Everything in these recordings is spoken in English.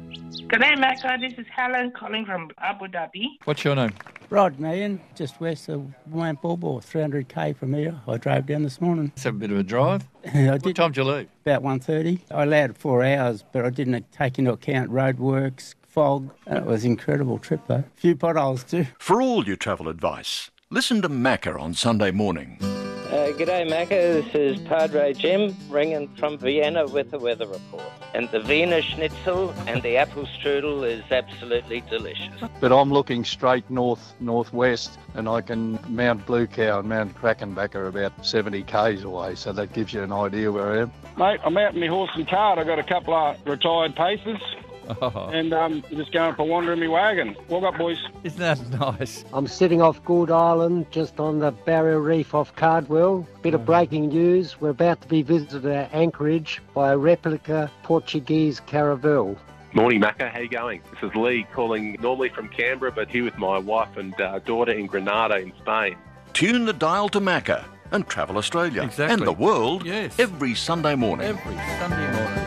G'day, Macca. This is Helen calling from Abu Dhabi. What's your name? Rod Meehan, just west of Wampobo, 300k from here. I drove down this morning. Let's have a bit of a drive. What time did you leave? About 1:30. I allowed 4 hours, but I didn't take into account roadworks, fog. It was an incredible trip, though. A few potholes, too. For all your travel advice, listen to Macca on Sunday morning. G'day Macca, this is Padre Jim ringing from Vienna with the weather report. And the Wiener Schnitzel and the apple strudel is absolutely delicious. But I'm looking straight northwest, and I can Mount Blue Cow and Mount Krakenback are about 70 k's away, so that gives you an idea where I am. Mate, I'm out in my horse and cart. I've got a couple of retired pacers. And just going for a wander in my wagon. Walk up, boys. Isn't that nice? I'm sitting off Gould Island, just on the barrier reef off Cardwell. Bit of breaking news. We're about to be visited at Anchorage by a replica Portuguese caravel. Morning, Macca. How you going? This is Lee calling normally from Canberra, but here with my wife and daughter in Granada in Spain. Tune the dial to Macca and Travel Australia and the world every Sunday morning. Every Sunday morning.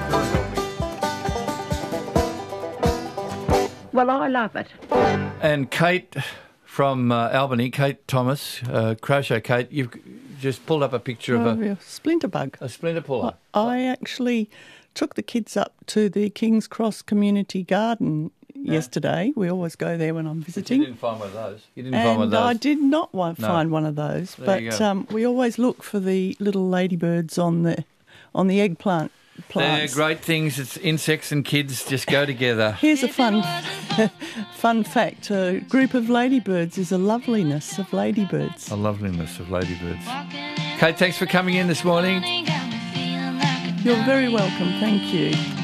Well, I love it. And Kate from Albany, Kate Thomas, Crochet Kate, you've just pulled up a picture of a splinter bug. A splinter puller. I actually took the kids up to the King's Cross Community Garden yesterday. We always go there when I'm visiting. But you didn't find one of those. Find one of those. I did not find one of those. But we always look for the little ladybirds on the eggplant plants. They're great things. It's insects and kids just go together. Here's a fun fact. A group of ladybirds is a loveliness of ladybirds. A loveliness of ladybirds. Kate, thanks for coming in this morning. You're very welcome. Thank you.